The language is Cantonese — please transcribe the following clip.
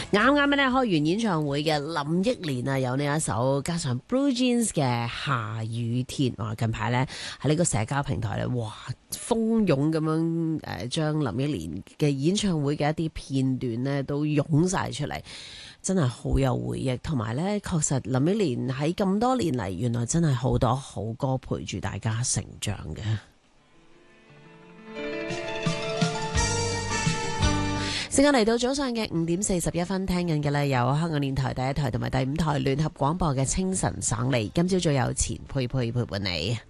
啱啱咧開完演唱會嘅林憶蓮啊，有呢一首加上 Blue Jeans 嘅下雨天。哇！近排咧喺呢個社交平台咧，哇，蜂擁咁樣將林憶蓮嘅演唱會嘅一啲片段咧都湧晒出嚟，真係好有回憶。同埋咧，確實林憶蓮喺咁多年嚟，原來真係好多好歌陪住大家成長嘅。時間嚟到早上嘅5:41，聽緊嘅咧有香港電台第一台同埋第五台聯合廣播嘅清晨省嚟，今朝早有錢佩佩陪伴你。